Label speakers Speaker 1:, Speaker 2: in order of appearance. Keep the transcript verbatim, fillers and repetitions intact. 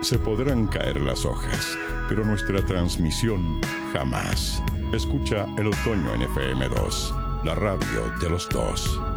Speaker 1: Se podrán caer las hojas, pero nuestra transmisión jamás. Escucha El Otoño en F M dos, la radio de los dos.